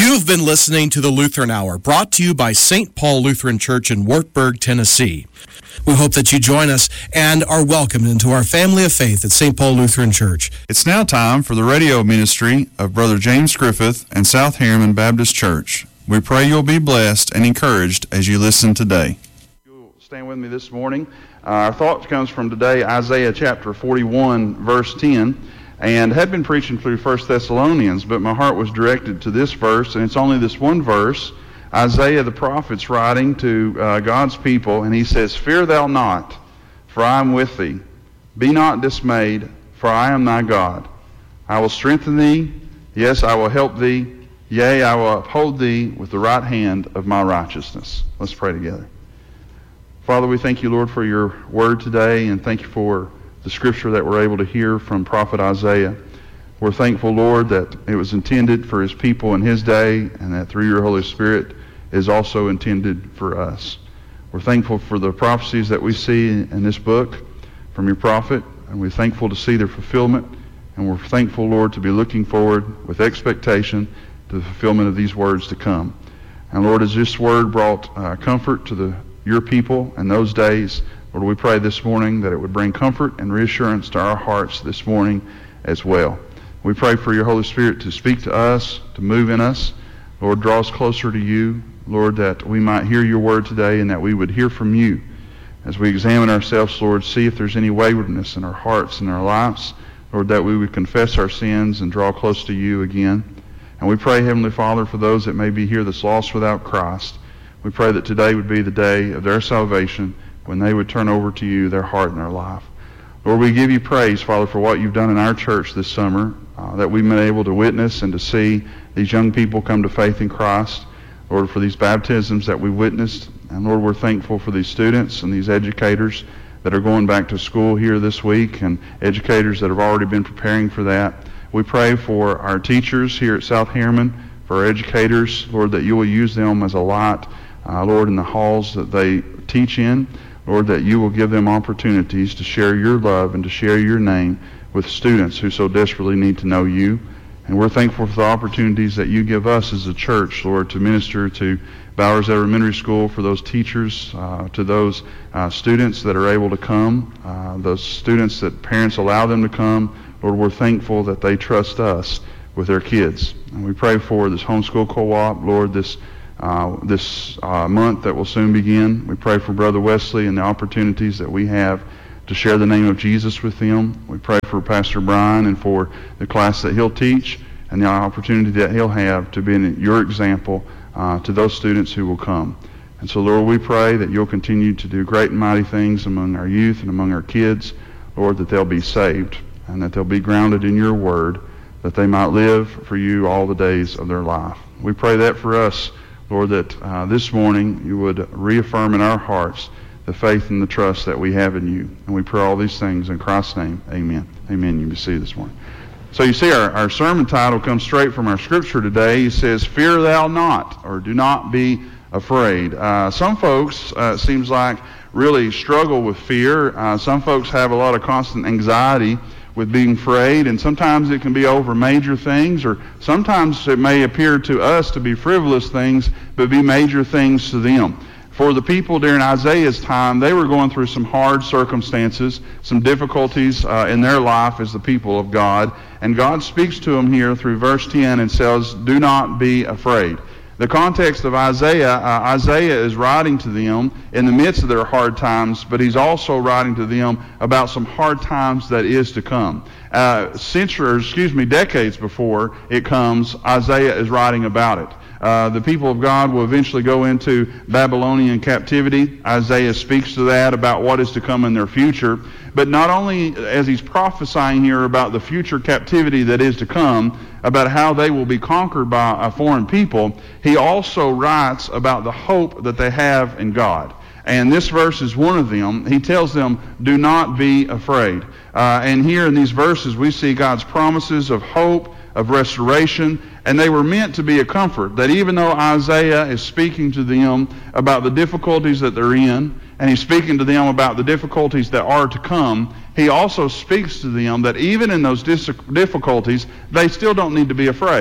You have been listening to the Lutheran Hour, brought to you by St. Paul Lutheran Church in Wartburg, Tennessee. We hope that you join us and are welcomed into our family of faith at St. Paul Lutheran Church. It's now time for the radio ministry of Brother James Griffith and South Harriman Baptist Church. We pray you'll be blessed and encouraged as you listen today. You'll stand with me this morning. Our thought comes from today, Isaiah chapter 41, verse 10. And had been preaching through 1 Thessalonians, but my heart was directed to this verse, and it's only this one verse. Isaiah the prophet's writing to God's people, and he says, "Fear thou not, for I am with thee. Be not dismayed, for I am thy God. I will strengthen thee, yes, I will help thee. Yea, I will uphold thee with the right hand of my righteousness." Let's pray together. Father, we thank you, Lord, for your word today, and thank you for the scripture that we're able to hear from Prophet Isaiah. We're thankful, Lord, that it was intended for his people in his day, and that through your Holy Spirit is also intended for us. We're thankful for the prophecies that we see in this book from your prophet, and we're thankful to see their fulfillment, and we're thankful, Lord, to be looking forward with expectation to the fulfillment of these words to come. And Lord, as this word brought comfort to your people in those days, Lord, we pray this morning that it would bring comfort and reassurance to our hearts this morning as well. We pray for your Holy Spirit to speak to us, to move in us. Lord, draw us closer to you. Lord, that we might hear your word today and that we would hear from you. As we examine ourselves, Lord, see if there's any waywardness in our hearts and our lives. Lord, that we would confess our sins and draw close to you again. And we pray, Heavenly Father, for those that may be here that's lost without Christ. We pray that today would be the day of their salvation, when they would turn over to you their heart and their life. Lord, we give you praise, Father, for what you've done in our church this summer, that we've been able to witness and to see these young people come to faith in Christ. Lord, for these baptisms that we witnessed. And Lord, we're thankful for these students and these educators that are going back to school here this week, and educators that have already been preparing for that. We pray for our teachers here at South Harriman, for our educators, Lord, that you will use them as a light, Lord, in the halls that they teach in. Lord, that you will give them opportunities to share your love and to share your name with students who so desperately need to know you. And we're thankful for the opportunities that you give us as a church, Lord, to minister to Bowers Elementary School, for those teachers, to those students that are able to come, those students that parents allow them to come. Lord, we're thankful that they trust us with their kids. And we pray for this homeschool co-op, Lord, this month that will soon begin. We pray for Brother Wesley and the opportunities that we have to share the name of Jesus with them. We pray for Pastor Brian and for the class that he'll teach and the opportunity that he'll have to be your example to those students who will come. And so, Lord, we pray that you'll continue to do great and mighty things among our youth and among our kids, Lord, that they'll be saved and that they'll be grounded in your word, that they might live for you all the days of their life. We pray that for us, Lord, that this morning you would reaffirm in our hearts the faith and the trust that we have in you. And we pray all these things in Christ's name. Amen. Amen. You can see this morning. So you see our sermon title comes straight from our scripture today. It says, "Fear thou not," or "do not be afraid." Some folks, it seems like, really struggle with fear. Some folks have a lot of constant anxiety with being afraid, and sometimes it can be over major things, or sometimes it may appear to us to be frivolous things, but be major things to them. For the people during Isaiah's time, they were going through some hard circumstances, some difficulties in their life as the people of God, and God speaks to them here through verse 10 and says, "Do not be afraid." The context of Isaiah, Isaiah is writing to them in the midst of their hard times, but he's also writing to them about some hard times that is to come. Decades before it comes, Isaiah is writing about it. The people of God will eventually go into Babylonian captivity. Isaiah speaks to that, about what is to come in their future. But not only as he's prophesying here about the future captivity that is to come, about how they will be conquered by a foreign people, he also writes about the hope that they have in God. And this verse is one of them. He tells them, do not be afraid. And here in these verses we see God's promises of hope, of restoration, and they were meant to be a comfort, that even though Isaiah is speaking to them about the difficulties that they're in, and he's speaking to them about the difficulties that are to come, he also speaks to them that even in those difficulties, they still don't need to be afraid.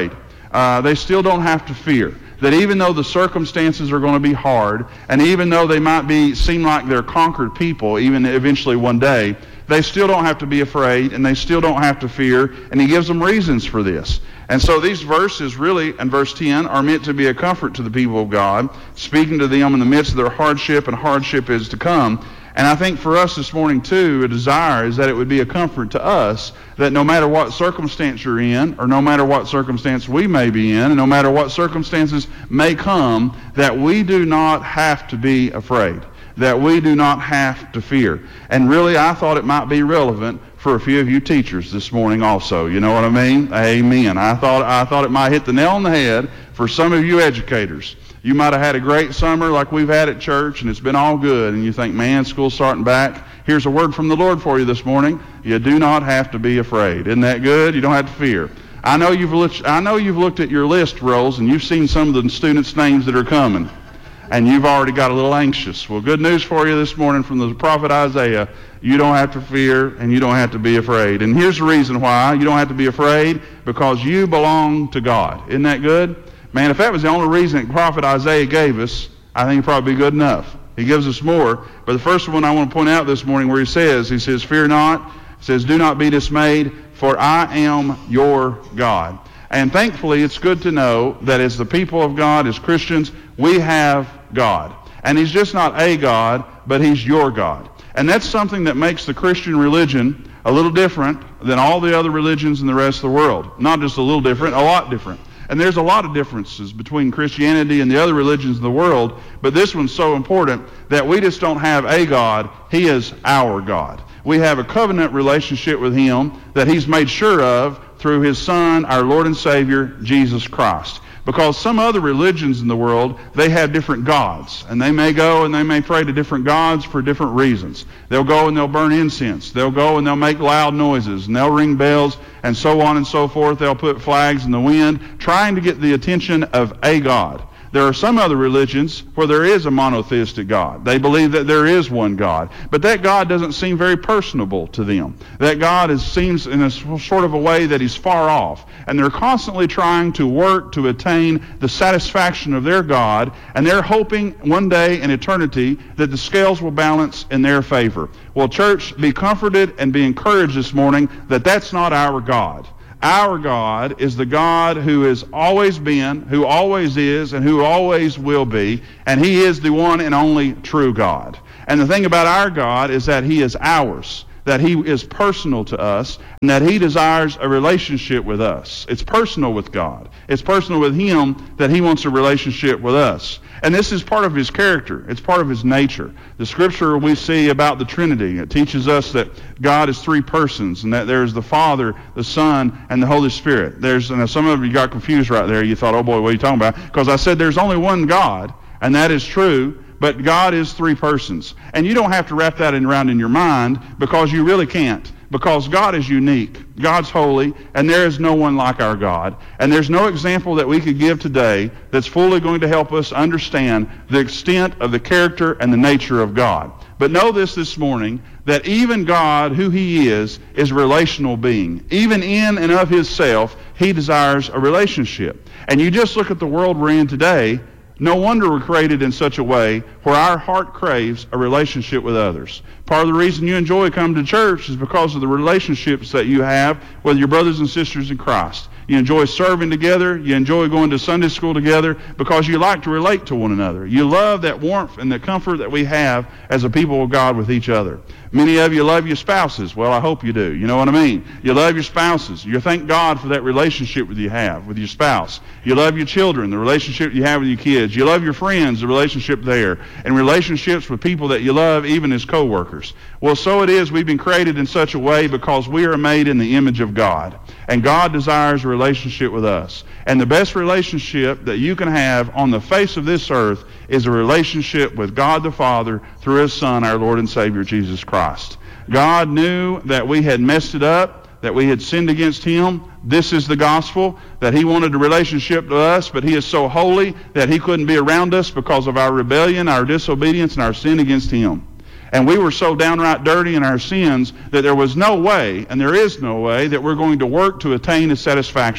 they still don't have to fear. That even though the circumstances are going to be hard, and even though they might seem like they're conquered people, even eventually one day, they still don't have to be afraid, and they still don't have to fear, and he gives them reasons for this. And so these verses really, in verse 10, are meant to be a comfort to the people of God, speaking to them in the midst of their hardship, and hardship is to come. And I think for us this morning, too, a desire is that it would be a comfort to us that no matter what circumstance you're in, or no matter what circumstance we may be in, and no matter what circumstances may come, that we do not have to be afraid, that we do not have to fear. And really, I thought it might be relevant for a few of you teachers this morning also. You know what I mean? Amen. I thought it might hit the nail on the head for some of you educators. You might have had a great summer like we've had at church, and it's been all good, and you think, man, school's starting back. Here's a word from the Lord for you this morning. You do not have to be afraid. Isn't that good? You don't have to fear. I know you've looked at your list rolls, and you've seen some of the students' names that are coming, and you've already got a little anxious. Well, good news for you this morning from the prophet Isaiah. You don't have to fear, and you don't have to be afraid. And here's the reason why you don't have to be afraid, because you belong to God. Isn't that good? Man, if that was the only reason that prophet Isaiah gave us, I think it'd probably be good enough. He gives us more. But the first one I want to point out this morning where he says, fear not. He says, do not be dismayed, for I am your God. And thankfully, it's good to know that as the people of God, as Christians, we have God. And he's just not a God, but he's your God. And that's something that makes the Christian religion a little different than all the other religions in the rest of the world. Not just a little different, a lot different. And there's a lot of differences between Christianity and the other religions in the world, but this one's so important that we just don't have a God. He is our God. We have a covenant relationship with him that he's made sure of through his Son, our Lord and Savior, Jesus Christ. Because some other religions in the world, they have different gods. And they may go and they may pray to different gods for different reasons. They'll go and they'll burn incense. They'll go and they'll make loud noises. And they'll ring bells and so on and so forth. They'll put flags in the wind, trying to get the attention of a God. There are some other religions where there is a monotheistic God. They believe that there is one God. But that God doesn't seem very personable to them. That God seems in a sort of a way that he's far off. And they're constantly trying to work to attain the satisfaction of their God. And they're hoping one day in eternity that the scales will balance in their favor. Well, church, be comforted and be encouraged this morning that that's not our God. Our God is the God who has always been, who always is, and who always will be, and he is the one and only true God. And the thing about our God is that he is ours, that he is personal to us, and that he desires a relationship with us. It's personal with God. It's personal with him that he wants a relationship with us. And this is part of his character. It's part of his nature. The scripture we see about the Trinity, it teaches us that God is three persons, and that there's the Father, the Son, and the Holy Spirit. And some of you got confused right there. You thought, oh boy, what are you talking about? Because I said there's only one God, and that is true, but God is three persons. And you don't have to wrap that around in your mind, because you really can't. Because God is unique, God's holy, and there is no one like our God. And there's no example that we could give today that's fully going to help us understand the extent of the character and the nature of God. But know this morning, that even God, who he is a relational being. Even in and of himself, he desires a relationship. And you just look at the world we're in today. No wonder we're created in such a way where our heart craves a relationship with others. Part of the reason you enjoy coming to church is because of the relationships that you have with your brothers and sisters in Christ. You enjoy serving together. You enjoy going to Sunday school together because you like to relate to one another. You love that warmth and the comfort that we have as a people of God with each other. Many of you love your spouses. Well, I hope you do. You know what I mean? You love your spouses. You thank God for that relationship that you have with your spouse. You love your children, the relationship you have with your kids. You love your friends, the relationship there. And relationships with people that you love, even as co-workers. Well, so it is. We've been created in such a way because we are made in the image of God. And God desires a relationship with us. And the best relationship that you can have on the face of this earth is a relationship with God the Father through his Son, our Lord and Savior, Jesus Christ. God knew that we had messed it up, that we had sinned against him. This is the gospel, that he wanted a relationship to us, but he is so holy that he couldn't be around us because of our rebellion, our disobedience, and our sin against him. And we were so downright dirty in our sins that there was no way, and there is no way, that we're going to work to attain his satisfaction.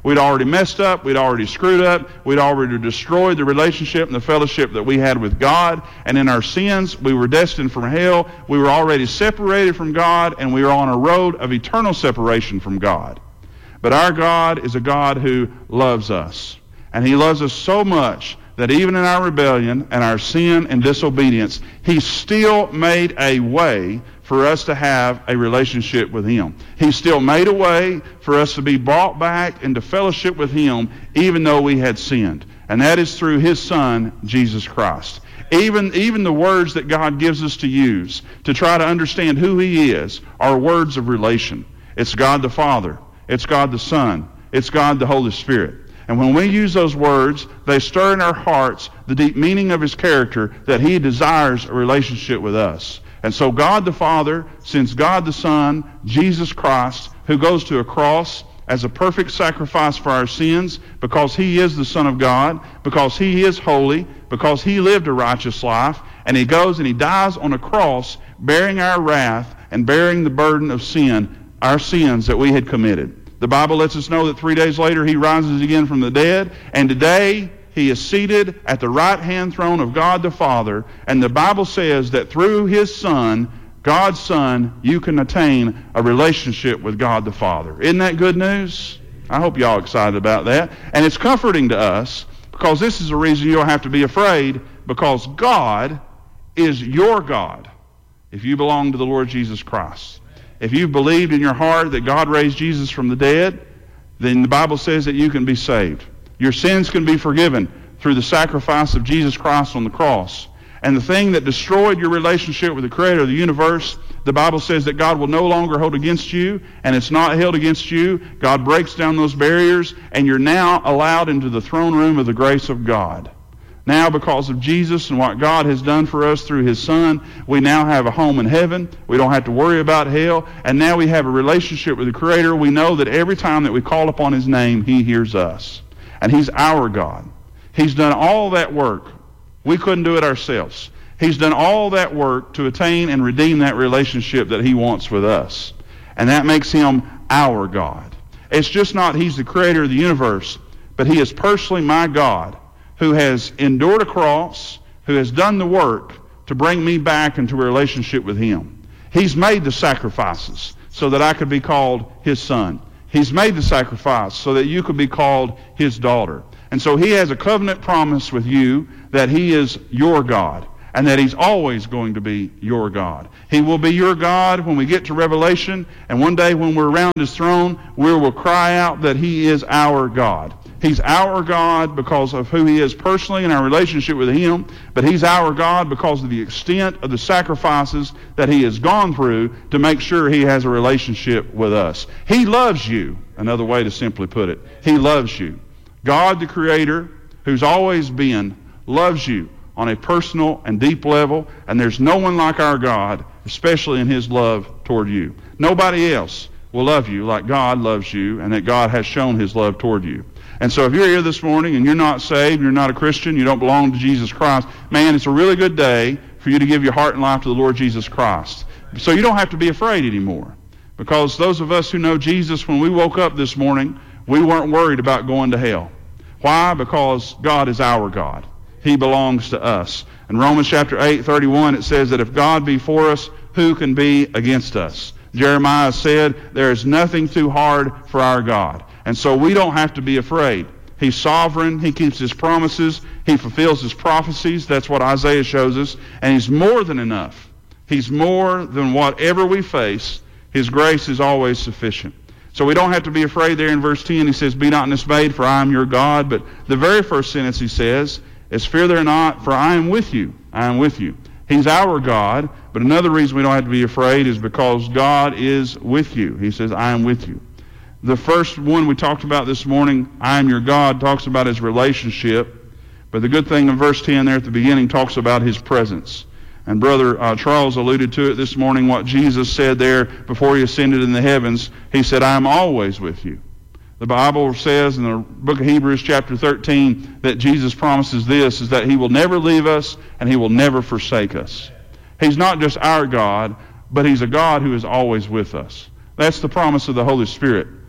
We'd already messed up. We'd already screwed up. We'd already destroyed the relationship and the fellowship that we had with God. And in our sins, we were destined for hell. We were already separated from God, and we were on a road of eternal separation from God. But our God is a God who loves us. And he loves us so much that even in our rebellion and our sin and disobedience, he still made a way for us to have a relationship with him. He still made a way for us to be brought back into fellowship with him, even though we had sinned. And that is through his Son, Jesus Christ. Even the words that God gives us to use to try to understand who he is are words of relation. It's God the Father. It's God the Son. It's God the Holy Spirit. And when we use those words, they stir in our hearts the deep meaning of his character, that he desires a relationship with us. And so God the Father sends God the Son, Jesus Christ, who goes to a cross as a perfect sacrifice for our sins, because he is the Son of God, because he is holy, because he lived a righteous life, and he goes and he dies on a cross bearing our wrath and bearing the burden of sin, our sins that we had committed. The Bible lets us know that 3 days later he rises again from the dead, and today he is seated at the right-hand throne of God the Father, and the Bible says that through his Son, God's Son, you can attain a relationship with God the Father. Isn't that good news? I hope y'all are excited about that. And it's comforting to us, because this is a reason you don't have to be afraid, because God is your God if you belong to the Lord Jesus Christ. If you've believed in your heart that God raised Jesus from the dead, then the Bible says that you can be saved. Your sins can be forgiven through the sacrifice of Jesus Christ on the cross. And the thing that destroyed your relationship with the Creator of the universe, the Bible says that God will no longer hold against you, and it's not held against you. God breaks down those barriers, and you're now allowed into the throne room of the grace of God. Now, because of Jesus and what God has done for us through his Son, we now have a home in heaven. We don't have to worry about hell. And now we have a relationship with the Creator. We know that every time that we call upon his name, he hears us. And he's our God. He's done all that work. We couldn't do it ourselves. He's done all that work to attain and redeem that relationship that he wants with us. And that makes him our God. It's just not he's the creator of the universe, but he is personally my God, who has endured a cross, who has done the work to bring me back into a relationship with him. He's made the sacrifices so that I could be called his son. He's made the sacrifice so that you could be called his daughter. And so he has a covenant promise with you that he is your God, and that he's always going to be your God. He will be your God when we get to Revelation, and one day when we're around his throne, we will cry out that he is our God. He's our God because of who he is personally in our relationship with him, but he's our God because of the extent of the sacrifices that he has gone through to make sure he has a relationship with us. He loves you, another way to simply put it. He loves you. God, the Creator, who's always been, loves you on a personal and deep level, and there's no one like our God, especially in his love toward you. Nobody else will love you like God loves you, and that God has shown his love toward you. And so if you're here this morning and you're not saved, you're not a Christian, you don't belong to Jesus Christ, man, it's a really good day for you to give your heart and life to the Lord Jesus Christ. So you don't have to be afraid anymore. Because those of us who know Jesus, when we woke up this morning, we weren't worried about going to hell. Why? Because God is our God. He belongs to us. In Romans chapter 8:31, it says that if God be for us, who can be against us? Jeremiah said, there is nothing too hard for our God. And so we don't have to be afraid. He's sovereign. He keeps his promises. He fulfills his prophecies. That's what Isaiah shows us. And he's more than enough. He's more than whatever we face. His grace is always sufficient. So we don't have to be afraid there in verse 10. He says, be not dismayed, for I am your God. But the very first sentence he says is, fear there not, for I am with you. I am with you. He's our God. But another reason we don't have to be afraid is because God is with you. He says, I am with you. The first one we talked about this morning, I am your God, talks about his relationship. But the good thing in verse 10 there at the beginning talks about his presence. And Brother Charles alluded to it this morning, what Jesus said there before he ascended in the heavens. He said, I am always with you. The Bible says in the book of Hebrews chapter 13 that Jesus promises this, is that he will never leave us and he will never forsake us. He's not just our God, but he's a God who is always with us. That's the promise of the Holy Spirit.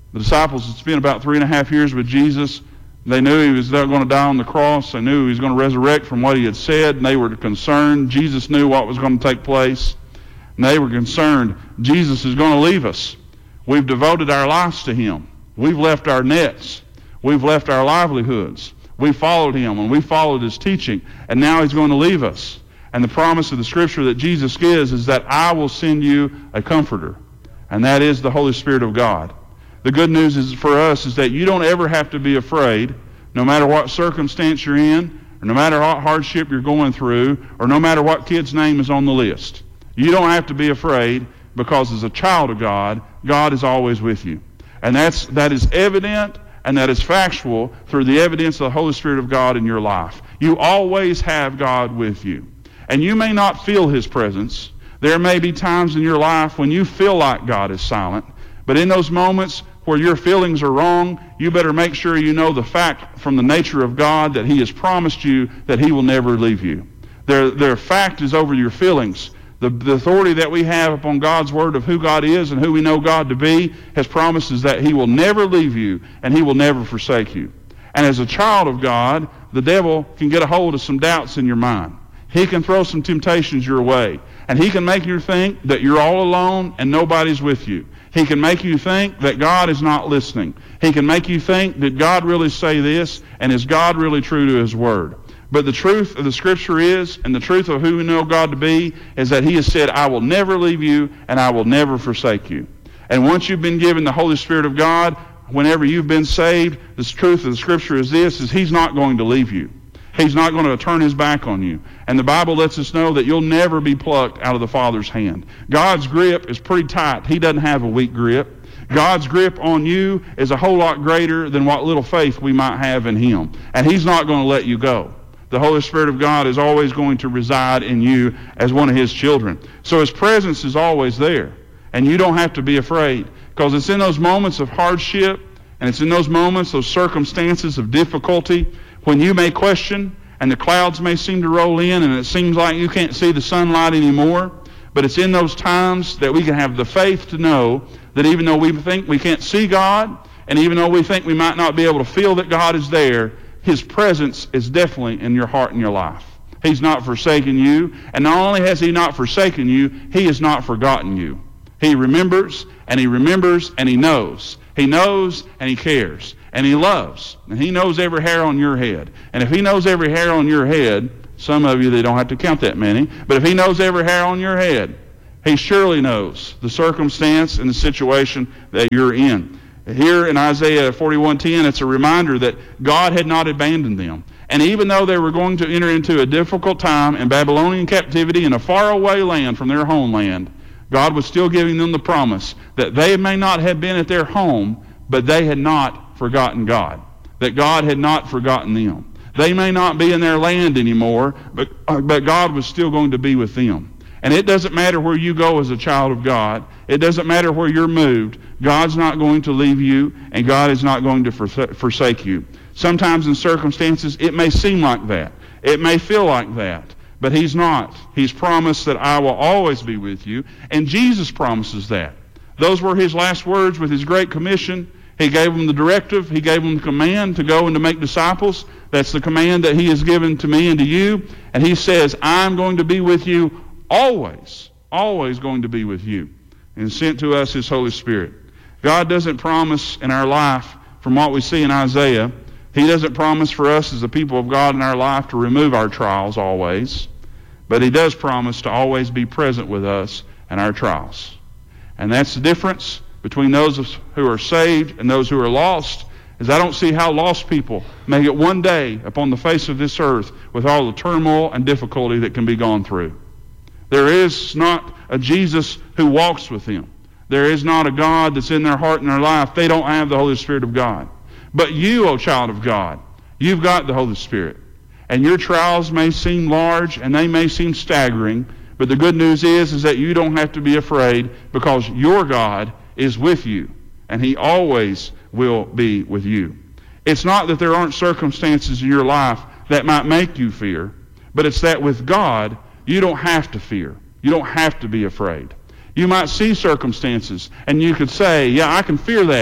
The disciples had spent about 3.5 years with Jesus. They knew he was going to die on the cross. They knew he was going to resurrect from what he had said, and they were concerned. Jesus knew what was going to take place, and they were concerned. Jesus is going to leave us. We've devoted our lives to him. We've left our nets. We've left our livelihoods. We followed him, and we followed his teaching, and now he's going to leave us. And the promise of the Scripture that Jesus gives is that I will send you a comforter, and that is the Holy Spirit of God. The good news is for us is that you don't ever have to be afraid, no matter what circumstance you're in, or no matter what hardship you're going through, or no matter what kid's name is on the list. You don't have to be afraid, because as a child of God, God is always with you. And that is evident and that is factual through the evidence of the Holy Spirit of God in your life. You always have God with you. And you may not feel his presence. There may be times in your life when you feel like God is silent. But in those moments where your feelings are wrong, you better make sure you know the fact from the nature of God that he has promised you that he will never leave you. Their fact is over your feelings. The authority that we have upon God's word of who God is and who we know God to be has promises that he will never leave you and he will never forsake you. And as a child of God, the devil can get a hold of some doubts in your mind. He can throw some temptations your way. And he can make you think that you're all alone and nobody's with you. He can make you think that God is not listening. He can make you think, did God really say this? And is God really true to his word? But the truth of the Scripture is, and the truth of who we know God to be, is that he has said, I will never leave you and I will never forsake you. And once you've been given the Holy Spirit of God, whenever you've been saved, the truth of the Scripture is this, is he's not going to leave you. He's not going to turn his back on you. And the Bible lets us know that you'll never be plucked out of the Father's hand. God's grip is pretty tight. He doesn't have a weak grip. God's grip on you is a whole lot greater than what little faith we might have in him. And he's not going to let you go. The Holy Spirit of God is always going to reside in you as one of his children. So his presence is always there. And you don't have to be afraid. Because it's in those moments of hardship, and it's in those moments, those circumstances of difficulty, when you may question, and the clouds may seem to roll in, and it seems like you can't see the sunlight anymore. But it's in those times that we can have the faith to know that even though we think we can't see God, and even though we think we might not be able to feel that God is there, his presence is definitely in your heart and your life. He's not forsaken you. And not only has he not forsaken you, he has not forgotten you. He remembers, and he remembers, and he knows. He knows, and he cares. And he loves. And he knows every hair on your head. And if he knows every hair on your head, some of you, they don't have to count that many, but if he knows every hair on your head, he surely knows the circumstance and the situation that you're in. Here in Isaiah 41:10, it's a reminder that God had not abandoned them. And even though they were going to enter into a difficult time in Babylonian captivity in a faraway land from their homeland, God was still giving them the promise that they may not have been at their home, but they had not forgotten God. That God had not forgotten them. They may not be in their land anymore, but God was still going to be with them. And it doesn't matter where you go as a child of God. It doesn't matter where you're moved. God's not going to leave you, and God is not going to forsake you. Sometimes in circumstances, it may seem like that. It may feel like that. But he's not. He's promised that I will always be with you. And Jesus promises that. Those were his last words with his Great Commission. He gave them the directive. He gave them the command to go and to make disciples. That's the command that he has given to me and to you. And he says, I'm going to be with you always. Always going to be with you. And sent to us his Holy Spirit. God doesn't promise in our life, from what we see in Isaiah, he doesn't promise for us as the people of God in our life to remove our trials always. But he does promise to always be present with us in our trials. And that's the difference between those who are saved and those who are lost, is I don't see how lost people make it one day upon the face of this earth with all the turmoil and difficulty that can be gone through. There is not a Jesus who walks with them. There is not a God that's in their heart and their life. They don't have the Holy Spirit of God. But you, O child of God, you've got the Holy Spirit. And your trials may seem large and they may seem staggering, but the good news is that you don't have to be afraid because your God is with you, and he always will be with you. It's not that there aren't circumstances in your life that might make you fear, but it's that with God, you don't have to fear. You don't have to be afraid. You might see circumstances, and you could say, yeah, I can fear that.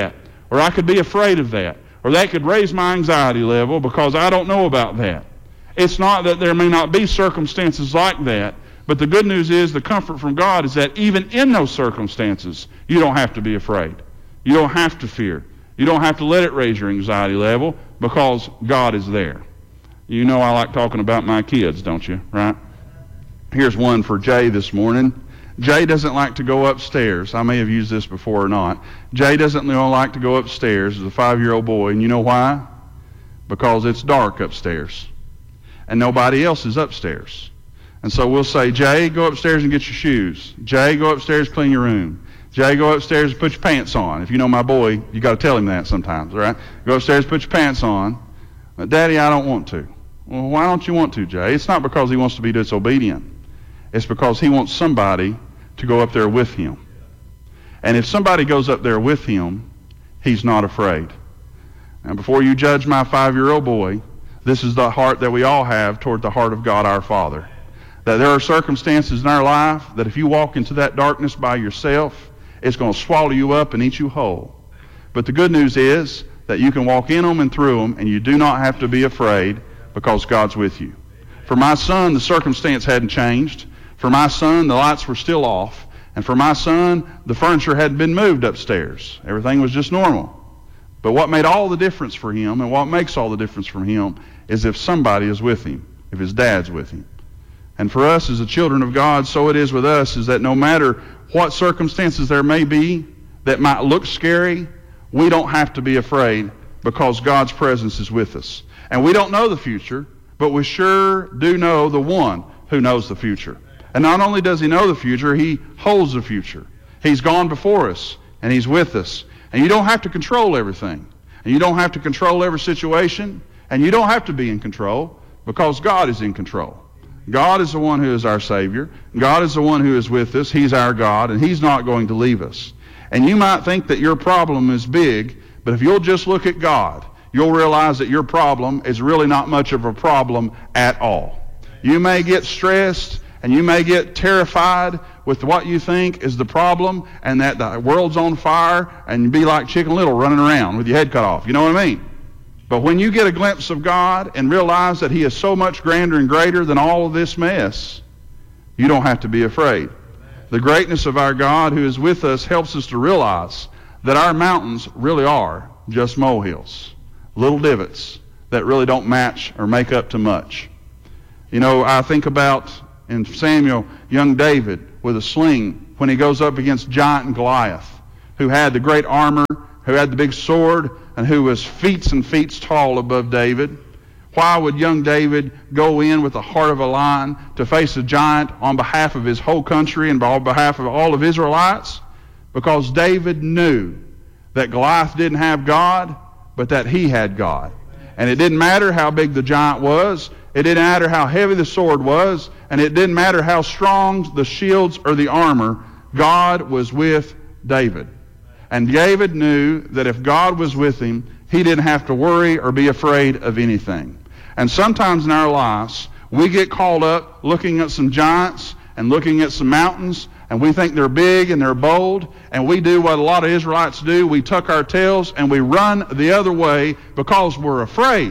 or I could be afraid of that, or that could raise my anxiety level because I don't know about that. It's not that there may not be circumstances like that, but the good news is the comfort from God is that even in those circumstances, you don't have to be afraid. You don't have to fear. You don't have to let it raise your anxiety level because God is there. You know I like talking about my kids, don't you, right? Here's one for Jay this morning. Jay doesn't like to go upstairs. I may have used this before or not. Jay doesn't like to go upstairs as a 5-year-old boy, and you know why? Because it's dark upstairs, and nobody else is upstairs. And so we'll say, Jay, go upstairs and get your shoes. Jay, go upstairs, clean your room. Jay, go upstairs and put your pants on. If you know my boy, you got to tell him that sometimes, right? Go upstairs, put your pants on. But, Daddy, I don't want to. Well, why don't you want to, Jay? It's not because he wants to be disobedient. It's because he wants somebody to go up there with him. And if somebody goes up there with him, he's not afraid. Now, before you judge my 5-year-old boy, this is the heart that we all have toward the heart of God our Father. That there are circumstances in our life that if you walk into that darkness by yourself, it's going to swallow you up and eat you whole. But the good news is that you can walk in them and through them, and you do not have to be afraid because God's with you. For my son, the circumstance hadn't changed. For my son, the lights were still off. And for my son, the furniture hadn't been moved upstairs. Everything was just normal. But what made all the difference for him, and what makes all the difference for him, is if somebody is with him, if his dad's with him. And for us as the children of God, so it is with us, is that no matter what circumstances there may be that might look scary, we don't have to be afraid because God's presence is with us. And we don't know the future, but we sure do know the one who knows the future. And not only does he know the future, he holds the future. He's gone before us, and he's with us. And you don't have to control everything. And you don't have to control every situation. And you don't have to be in control because God is in control. God is the one who is our Savior. God is the one who is with us. He's our God, and he's not going to leave us. And you might think that your problem is big, but if you'll just look at God, you'll realize that your problem is really not much of a problem at all. You may get stressed, and you may get terrified with what you think is the problem, and that the world's on fire, and you be like Chicken Little running around with your head cut off. You know what I mean? But when you get a glimpse of God and realize that he is so much grander and greater than all of this mess, you don't have to be afraid. The greatness of our God who is with us helps us to realize that our mountains really are just molehills, little divots that really don't match or make up to much. You know, I think about in Samuel, young David with a sling when he goes up against giant Goliath, who had the great armor, who had the big sword, and who was feet and feet tall above David. Why would young David go in with the heart of a lion to face a giant on behalf of his whole country and on behalf of all of Israelites? Because David knew that Goliath didn't have God, but that he had God. And it didn't matter how big the giant was. It didn't matter how heavy the sword was. And it didn't matter how strong the shields or the armor. God was with David. And David knew that if God was with him, he didn't have to worry or be afraid of anything. And sometimes in our lives, we get caught up looking at some giants and looking at some mountains, and we think they're big and they're bold, and we do what a lot of Israelites do. We tuck our tails and we run the other way because we're afraid.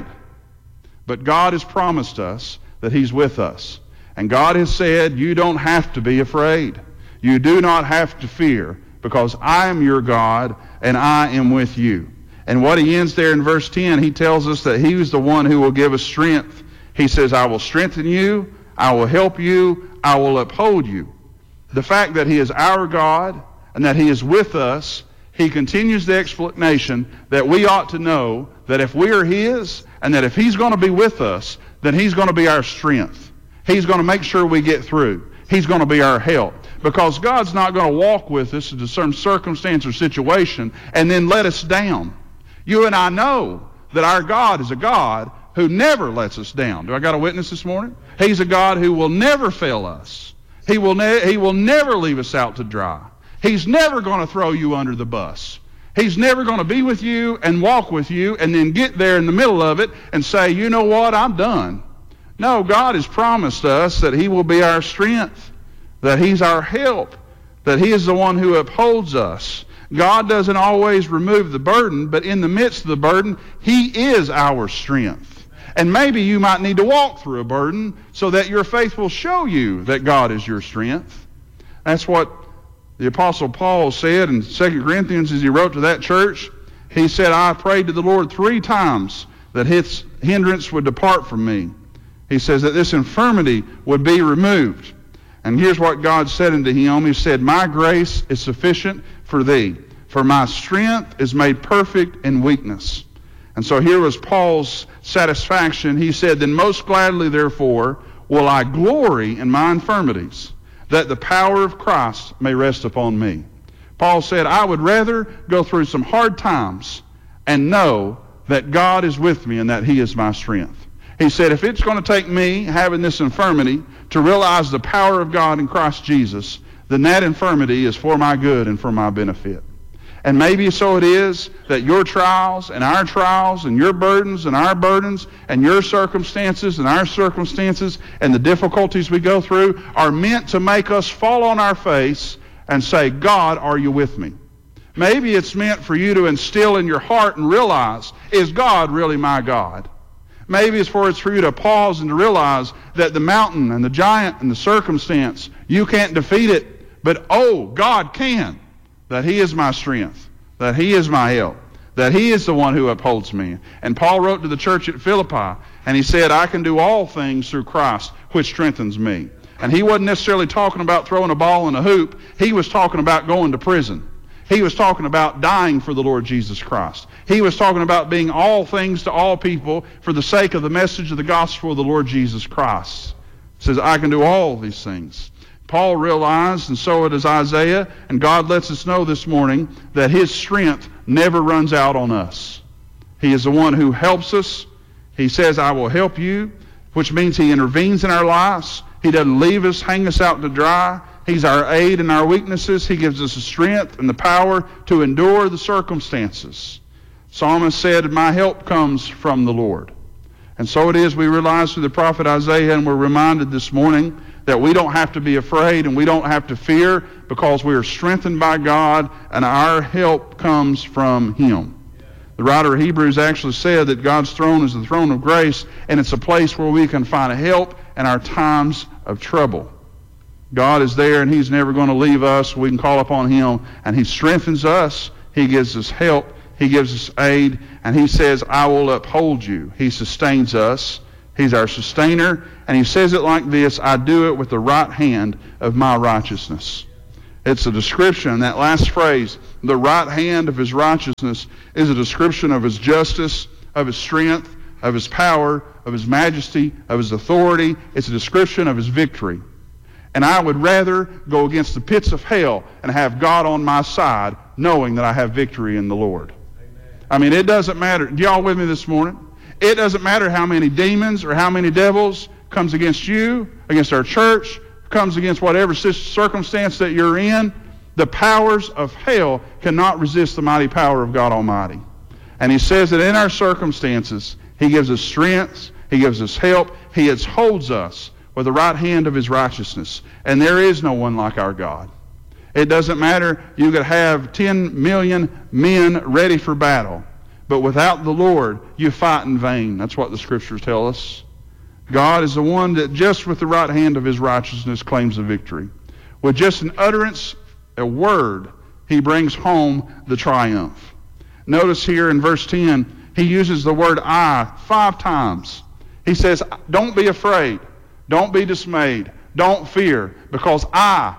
But God has promised us that he's with us. And God has said, you don't have to be afraid. You do not have to fear, because I am your God and I am with you. And what he ends there in verse 10, he tells us that he is the one who will give us strength. He says, I will strengthen you, I will help you, I will uphold you. The fact that he is our God and that he is with us, he continues the explanation that we ought to know that if we are his and that if he's going to be with us, then he's going to be our strength. He's going to make sure we get through. He's going to be our help. Because God's not going to walk with us into some circumstance or situation and then let us down. You and I know that our God is a God who never lets us down. Do I got a witness this morning? He's a God who will never fail us. He will never leave us out to dry. He's never going to throw you under the bus. He's never going to be with you and walk with you and then get there in the middle of it and say, you know what, I'm done. No, God has promised us that he will be our strength, that he's our help, that he is the one who upholds us. God doesn't always remove the burden, but in the midst of the burden, He is our strength. And maybe you might need to walk through a burden so that your faith will show you that God is your strength. That's what the Apostle Paul said in 2 Corinthians as he wrote to that church. He said, I prayed to the Lord 3 times that His hindrance would depart from me. He says that this infirmity would be removed. And here's what God said unto him. He said, my grace is sufficient for thee, for my strength is made perfect in weakness. And so here was Paul's satisfaction. He said, then most gladly, therefore, will I glory in my infirmities, that the power of Christ may rest upon me. Paul said, I would rather go through some hard times and know that God is with me and that He is my strength. He said, if it's going to take me having this infirmity to realize the power of God in Christ Jesus, then that infirmity is for my good and for my benefit. And maybe so it is that your trials and your burdens and our burdens and your circumstances and our circumstances and the difficulties we go through are meant to make us fall on our face and say, God, are you with me? Maybe it's meant for you to instill in your heart and realize, is God really my God? Maybe it's for you to pause and to realize that the mountain and the giant and the circumstance, you can't defeat it, but oh, God can. That He is my strength, that He is my help, that He is the one who upholds me. And Paul wrote to the church at Philippi, and he said, I can do all things through Christ, which strengthens me. And he wasn't necessarily talking about throwing a ball in a hoop. He was talking about going to prison. He was talking about dying for the Lord Jesus Christ. He was talking about being all things to all people for the sake of the message of the gospel of the Lord Jesus Christ. He says, I can do all these things. Paul realized, and so does Isaiah, and God lets us know this morning, that His strength never runs out on us. He is the one who helps us. He says, I will help you, which means He intervenes in our lives. He doesn't leave us, hang us out to dry. He's our aid in our weaknesses. He gives us the strength and the power to endure the circumstances. Psalmist said, my help comes from the Lord. And so it is, we realize through the prophet Isaiah, and we're reminded this morning that we don't have to be afraid and we don't have to fear because we are strengthened by God and our help comes from Him. The writer of Hebrews actually said that God's throne is the throne of grace, and it's a place where we can find help in our times of trouble. God is there, and He's never going to leave us. We can call upon Him, and He strengthens us. He gives us help. He gives us aid, and He says, I will uphold you. He sustains us. He's our sustainer, and He says it like this, I do it with the right hand of my righteousness. It's a description, that last phrase, the right hand of His righteousness, is a description of His justice, of His strength, of His power, of His majesty, of His authority. It's a description of His victory. And I would rather go against the pits of hell and have God on my side, knowing that I have victory in the Lord. Amen. I mean, it doesn't matter. Y'all with me this morning? It doesn't matter how many demons or how many devils comes against you, against our church, comes against whatever circumstance that you're in. The powers of hell cannot resist the mighty power of God Almighty. And He says that in our circumstances, He gives us strength, He gives us help, He upholds us with the right hand of His righteousness. And there is no one like our God. It doesn't matter, you could have 10 million men ready for battle, but without the Lord, you fight in vain. That's what the Scriptures tell us. God is the one that just with the right hand of His righteousness claims the victory. With just an utterance, a word, He brings home the triumph. Notice here in verse 10, He uses the word I 5 times. He says, don't be afraid. Don't be dismayed. Don't fear, because I.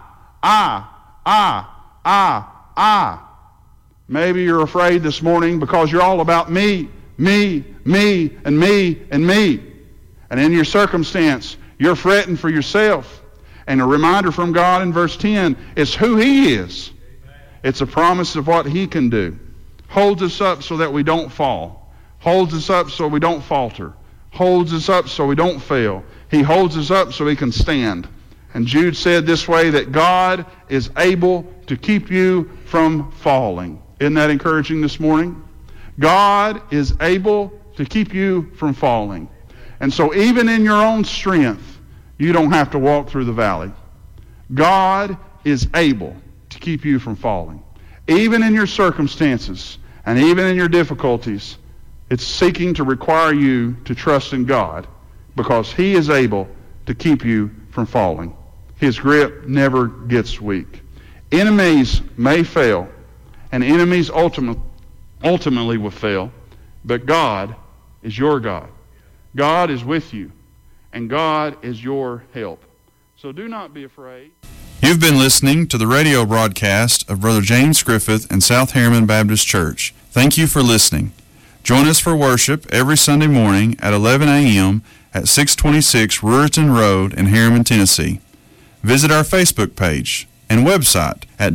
Maybe you're afraid this morning because you're all about me, and me, and me. And in your circumstance, you're fretting for yourself. And a reminder from God in verse 10 is who He is. It's a promise of what He can do. Holds us up so that we don't fall. Holds us up so we don't falter. Holds us up so we don't fail. He holds us up so we can stand. And Jude said this way, that God is able to keep you from falling. Isn't that encouraging this morning? God is able to keep you from falling. And so even in your own strength, you don't have to walk through the valley. God is able to keep you from falling. even in your circumstances and even in your difficulties, it's seeking to require you to trust in God, because He is able to keep you from falling. His grip never gets weak. Enemies may fail, and enemies ultimately will fail, but God is your God. God is with you, and God is your help. So do not be afraid. You've been listening to the radio broadcast of Brother James Griffith and South Harriman Baptist Church. Thank you for listening. Join us for worship every Sunday morning at 11 a.m. at 626 Ruritan Road in Harriman, Tennessee. Visit our Facebook page and website at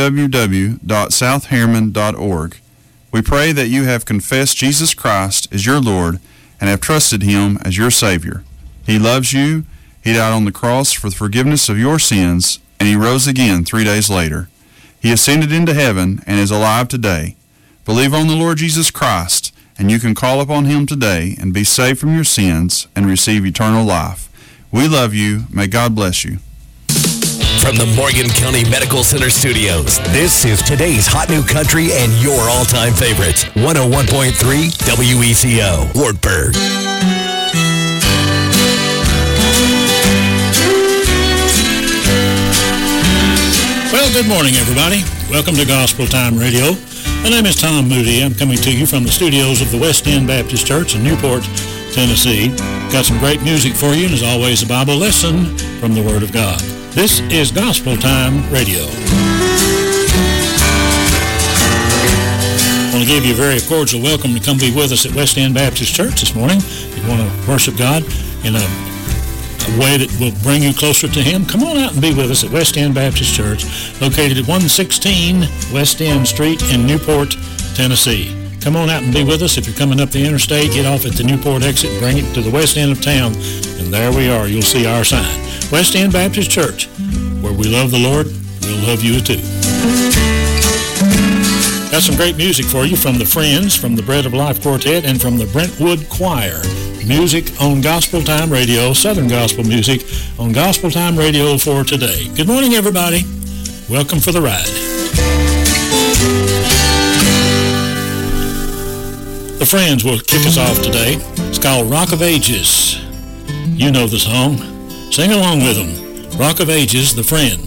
www.southharriman.org. We pray that you have confessed Jesus Christ as your Lord and have trusted Him as your Savior. He loves you. He died on the cross for the forgiveness of your sins, and He rose again 3 days later. He ascended into heaven and is alive today. Believe on the Lord Jesus Christ, and you can call upon Him today and be saved from your sins and receive eternal life. We love you. May God bless you. From the Morgan County Medical Center Studios, this is today's Hot New Country and your all-time favorites. 101.3 WECO, Wartburg. Well, good morning, everybody. Welcome to Gospel Time Radio. My name is Tom Moody. I'm coming to you from the studios of the West End Baptist Church in Newport, Tennessee. Got some great music for you, and as always, a Bible lesson from the Word of God. This is Gospel Time Radio. I want to give you a very cordial welcome to come be with us at West End Baptist Church this morning. If you want to worship God in a way that will bring you closer to Him, come on out and be with us at West End Baptist Church, located at 116 West End Street in Newport, Tennessee. Come on out and be with us. If you're coming up the interstate, get off at the Newport exit and bring it to the west end of town, and there we are. You'll see our sign. West End Baptist Church, where we love the Lord, we'll love you too. Got some great music for you from the Friends, from the Bread of Life Quartet, and from the Brentwood Choir. Music on Gospel Time Radio, Southern Gospel music on Gospel Time Radio for today. Good morning, everybody. Welcome for the ride. The Friends will kick us off today. It's called Rock of Ages. You know the song. Sing along with them. Rock of Ages, the Friends.